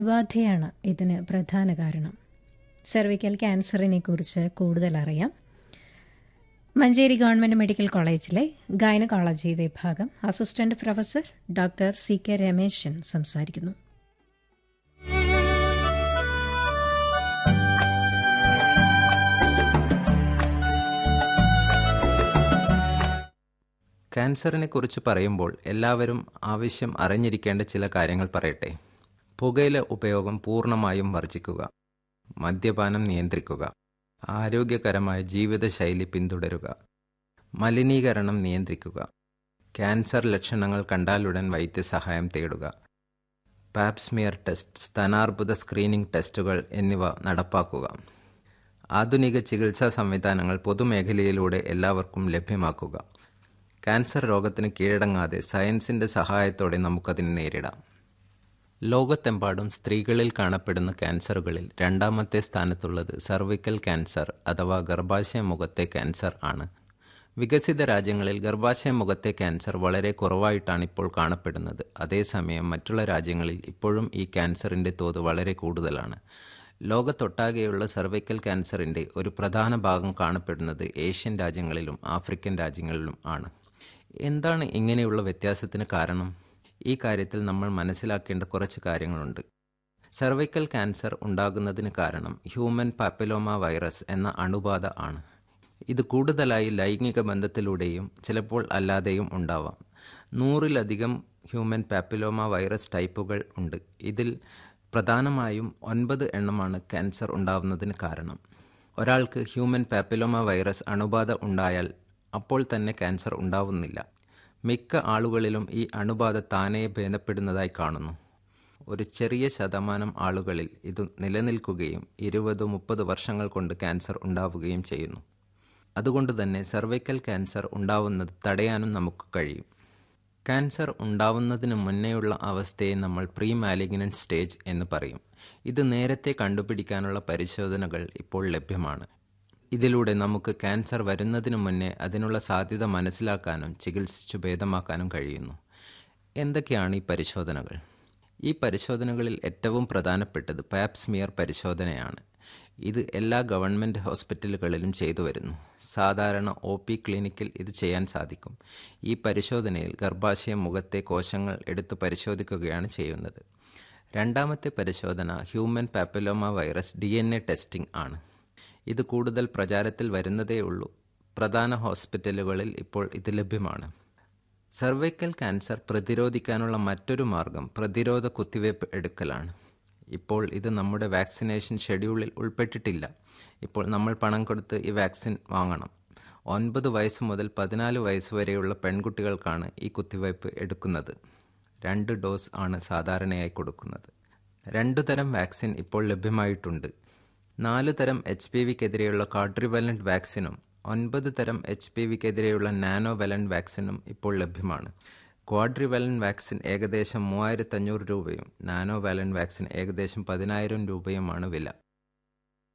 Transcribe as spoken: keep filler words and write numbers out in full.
ബാധയാണ് ഇതിന് പ്രധാന കാരണം. സെർവിക്കൽ ക്യാൻസറിനെ കുറിച്ച് കൂടുതൽ അറിയാം. മഞ്ചേരി ഗവൺമെൻറ് മെഡിക്കൽ കോളേജിലെ ഗൈനക്കോളജി വിഭാഗം assistant professor doctor C K Rameshan സംസാരിക്കുന്നു. ക്യാൻസറിനെ കുറിച്ച് പറയുമ്പോൾ എല്ലാവരും ആവശ്യം അറിഞ്ഞിരിക്കേണ്ട ചില കാര്യങ്ങൾ പറയട്ടെ. പുകയില ഉപയോഗം പൂർണ്ണമായും വർജിക്കുക, മദ്യപാനം നിയന്ത്രിക്കുക, ആരോഗ്യകരമായ ജീവിതശൈലി പിന്തുടരുക, മലിനീകരണം നിയന്ത്രിക്കുക, ക്യാൻസർ ലക്ഷണങ്ങൾ കണ്ടാലുടൻ വൈദ്യസഹായം തേടുക, പാപ്സ്മിയർ ടെസ്റ്റ്, സ്തനാർബുദ സ്ക്രീനിംഗ് ടെസ്റ്റുകൾ എന്നിവ നടപ്പാക്കുക. ആധുനിക ചികിത്സാ സംവിധാനങ്ങൾ പൊതുമേഖലയിലൂടെ എല്ലാവർക്കും ലഭ്യമാക്കുക. ക്യാൻസർ രോഗത്തിന് കീഴടങ്ങാതെ സയൻസിൻ്റെ സഹായത്തോടെ നമുക്കതിനെ നേരിടാം. ലോകത്തെമ്പാടും സ്ത്രീകളിൽ കാണപ്പെടുന്ന ക്യാൻസറുകളിൽ രണ്ടാമത്തെ സ്ഥാനത്തുള്ളത് സർവിക്കൽ ക്യാൻസർ അഥവാ ഗർഭാശയ മുഖത്തെ ക്യാൻസർ ആണ്. വികസിത രാജ്യങ്ങളിൽ ഗർഭാശയ മുഖത്തെ ക്യാൻസർ വളരെ കുറവായിട്ടാണ് ഇപ്പോൾ കാണപ്പെടുന്നത്. അതേസമയം മറ്റുള്ള രാജ്യങ്ങളിൽ ഇപ്പോഴും ഈ ക്യാൻസറിൻ്റെ തോത് വളരെ കൂടുതലാണ്. ലോകത്തൊട്ടാകെയുള്ള സർവൈക്കൽ ക്യാൻസറിൻ്റെ ഒരു പ്രധാന ഭാഗം കാണപ്പെടുന്നത് ഏഷ്യൻ രാജ്യങ്ങളിലും ആഫ്രിക്കൻ രാജ്യങ്ങളിലും ആണ്. എന്താണ് ഇങ്ങനെയുള്ള വ്യത്യാസത്തിന് കാരണം? ഈ കാര്യത്തിൽ നമ്മൾ മനസ്സിലാക്കേണ്ട കുറച്ച് കാര്യങ്ങളുണ്ട്. സർവൈക്കൽ ക്യാൻസർ ഉണ്ടാകുന്നതിന് കാരണം ഹ്യൂമൻ പാപ്പിലോമ വൈറസ് എന്ന അണുബാധ ആണ്. ഇത് കൂടുതലായി ലൈംഗിക ബന്ധത്തിലൂടെയും ചിലപ്പോൾ അല്ലാതെയും ഉണ്ടാവാം. നൂറിലധികം ഹ്യൂമൻ പാപ്പിലോമ വൈറസ് ടൈപ്പുകൾ ഉണ്ട്. ഇതിൽ പ്രധാനമായും ഒൻപത് എണ്ണമാണ് ക്യാൻസർ ഉണ്ടാവുന്നതിന് കാരണം. ഒരാൾക്ക് ഹ്യൂമൻ പാപ്പിലോമ വൈറസ് അണുബാധ ഉണ്ടായാൽ അപ്പോൾ തന്നെ ക്യാൻസർ ഉണ്ടാവുന്നില്ല. മിക്ക ആളുകളിലും ഈ അണുബാധ താനേ ഭേദപ്പെടുന്നതായി കാണുന്നു. ഒരു ചെറിയ ശതമാനം ആളുകളിൽ ഇത് നിലനിൽക്കുകയും ഇരുപത് മുപ്പത് വർഷങ്ങൾ കൊണ്ട് ക്യാൻസർ ഉണ്ടാവുകയും ചെയ്യുന്നു. അതുകൊണ്ട് തന്നെ സർവൈക്കൽ ക്യാൻസർ ഉണ്ടാവുന്നത് തടയാനും നമുക്ക് കഴിയും. ക്യാൻസർ ഉണ്ടാവുന്നതിന് മുന്നേയുള്ള അവസ്ഥയെ നമ്മൾ പ്രീ മാലിഗ്നന്റ് സ്റ്റേജ് എന്ന് പറയും. ഇത് നേരത്തെ കണ്ടുപിടിക്കാനുള്ള പരിശോധനകൾ ഇപ്പോൾ ലഭ്യമാണ്. ഇതിലൂടെ നമുക്ക് ക്യാൻസർ വരുന്നതിന് മുന്നേ അതിനുള്ള സാധ്യത മനസ്സിലാക്കാനും ചികിത്സിച്ചു ഭേദമാക്കാനും കഴിയുന്നു. എന്തൊക്കെയാണ് ഈ പരിശോധനകൾ? ഈ പരിശോധനകളിൽ ഏറ്റവും പ്രധാനപ്പെട്ടത് പാപ്സ്മിയർ പരിശോധനയാണ്. ഇത് എല്ലാ ഗവൺമെൻറ് ഹോസ്പിറ്റലുകളിലും ചെയ്തു വരുന്നു. സാധാരണ ഒ പി ക്ലിനിക്കിൽ ഇത് ചെയ്യാൻ സാധിക്കും. ഈ പരിശോധനയിൽ ഗർഭാശയ മുഖത്തെ കോശങ്ങൾ എടുത്ത് പരിശോധിക്കുകയാണ് ചെയ്യുന്നത്. രണ്ടാമത്തെ പരിശോധന human papilloma virus D N A testing ആണ്. ഇത് കൂടുതൽ പ്രചാരത്തിൽ വരുന്നതേ ഉള്ളൂ. പ്രധാന ഹോസ്പിറ്റലുകളിൽ ഇപ്പോൾ ഇത് ലഭ്യമാണ്. സർവൈക്കൽ ക്യാൻസർ പ്രതിരോധിക്കാനുള്ള മറ്റൊരു മാർഗം പ്രതിരോധ കുത്തിവയ്പ് എടുക്കലാണ്. ഇപ്പോൾ ഇത് നമ്മുടെ വാക്സിനേഷൻ ഷെഡ്യൂളിൽ ഉൾപ്പെട്ടിട്ടില്ല. ഇപ്പോൾ നമ്മൾ പണം കൊടുത്ത് ഈ വാക്സിൻ വാങ്ങണം. ഒൻപത് വയസ്സ് മുതൽ പതിനാല് വയസ്സ് വരെയുള്ള പെൺകുട്ടികൾക്കാണ് ഈ കുത്തിവയ്പ് എടുക്കുന്നത്. രണ്ട് ഡോസ് ആണ് സാധാരണയായി കൊടുക്കുന്നത്. രണ്ടു തരം വാക്സിൻ ഇപ്പോൾ ലഭ്യമായിട്ടുണ്ട്. നാല് തരം എച്ച് പി വിക്കെതിരെയുള്ള ക്വാഡ്രിവലന്റ് വാക്സിനും ഒൻപത് തരം എച്ച് പി വിക്കെതിരെയുള്ള നാനോ വലന്റ് വാക്സിനും ഇപ്പോൾ ലഭ്യമാണ്. ക്വാഡ്രിവലന്റ് വാക്സിൻ ഏകദേശം മൂവായിരത്തി അഞ്ഞൂറ് രൂപയും നാനോ വാലന്റ് വാക്സിൻ ഏകദേശം പതിനായിരം രൂപയുമാണ് വില.